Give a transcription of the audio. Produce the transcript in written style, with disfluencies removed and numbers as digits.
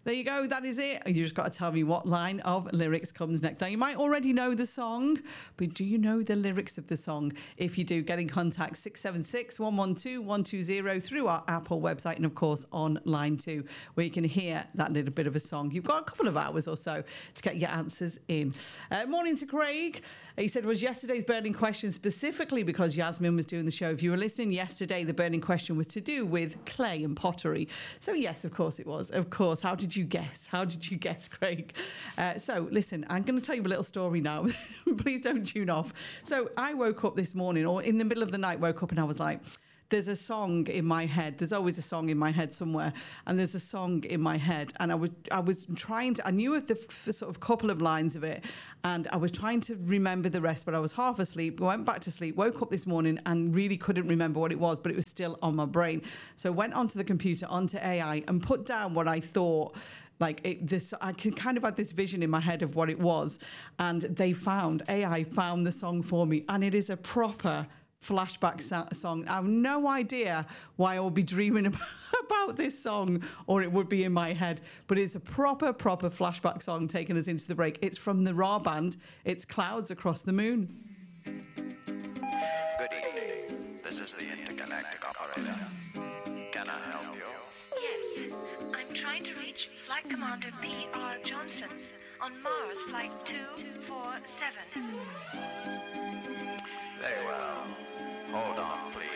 There you go. That is it. You just got to tell me what line of lyrics comes next. Now, you might already know the song, but do you know the lyrics of the song? If you do, get in contact 676 112 120 through our Apple website and, of course, on line 2, where you can hear that little bit of a song. You've got a couple of hours or so to get your answers in. Morning to Craig. He said, was yesterday's burning question specifically because Yasmin was doing the show? If you were listening yesterday, the burning question was to do with clay and pottery. So, yes, of course it was. Of course. How did you guess? How did you guess, Craig? So, listen, I'm going to tell you a little story now. Please don't tune off. So, I woke up this morning, or in the middle of the night, woke up and I was like, there's a song in my head. There's always a song in my head somewhere. And there's a song in my head. And I was trying to, I knew the sort of couple of lines of it. And I was trying to remember the rest, but I was half asleep, went back to sleep, woke up this morning and really couldn't remember what it was, but it was still on my brain. So went onto the computer, onto AI and put down what I thought. I kind of had this vision in my head of what it was. And AI found the song for me. And it is a proper flashback song. I have no idea why I would be dreaming about this song or it would be in my head, but it's a proper flashback song taking us into the break. It's from the Ra Band. It's Clouds Across the Moon. Good evening. This is the intergalactic operator. Can I help you? Yes, I'm trying to reach Flight Commander P.R. Johnson on Mars Flight 247. Very well. Hold on, please.